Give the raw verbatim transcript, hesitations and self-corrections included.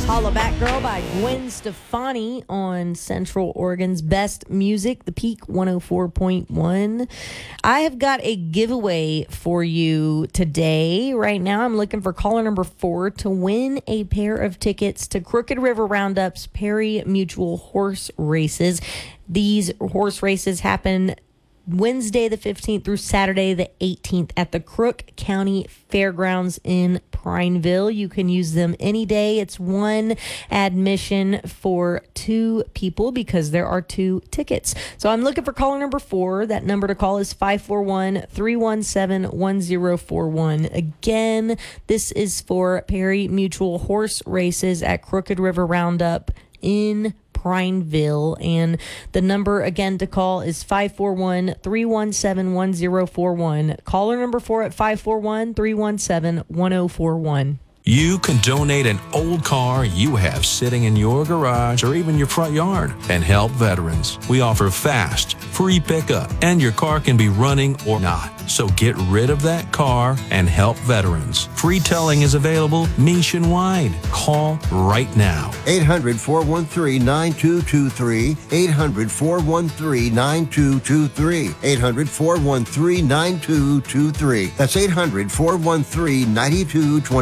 Holla Back Girl by Gwen Stefani on Central Oregon's Best Music, The Peak one oh four point one. I have got a giveaway for you today. Right now, I'm looking for caller number four to win a pair of tickets to Crooked River Roundup's Perry Mutual Horse Races. These horse races happen Wednesday the fifteenth through Saturday the eighteenth at the Crook County Fairgrounds in Prineville. You can use them any day. It's one admission for two people because there are two tickets. So I'm looking for caller number four. That number to call is five four one, three one seven, one oh four one. Again, this is for Perry Mutual Horse Races at Crooked River Roundup in Prineville, and the number again to call is five four one, three one seven, one oh four one. Caller number four at five four one, three one seven, one oh four one. You can donate an old car you have sitting in your garage or even your front yard and help veterans. We offer fast, free pickup, and your car can be running or not. So get rid of that car and help veterans. Free towing is available nationwide. Call right now. eight hundred, four one three, nine two two three. eight hundred, four one three, nine two two three. eight hundred, four one three, nine two two three. That's eight hundred, four one three, nine two two three.